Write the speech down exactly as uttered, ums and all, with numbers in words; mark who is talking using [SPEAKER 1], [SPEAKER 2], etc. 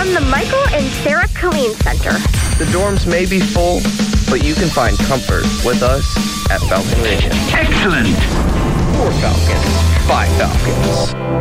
[SPEAKER 1] from the Michael and Sarah Killeen Center.
[SPEAKER 2] The dorms may be full, but you can find comfort with us at Falcon Ridge.
[SPEAKER 3] Excellent!
[SPEAKER 2] Four Falcons, five Falcons.